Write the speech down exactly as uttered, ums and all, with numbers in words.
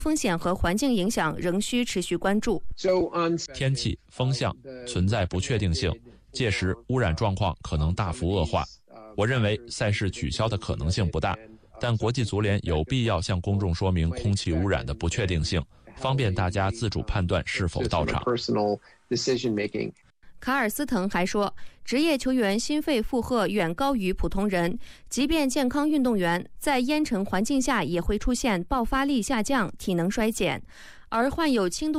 风险和环境影响仍需持续关注。 天气、风向存在不确定性，届时污染状况可能大幅恶化。我认为赛事取消的可能性不大，但国际足联有必要向公众说明空气污染的不确定性，方便大家自主判断是否到场。 卡尔斯滕还说，职业球员心肺负荷远高于普通人，即便健康运动员在烟尘环境下也会出现爆发力下降、体能衰减，而患有轻度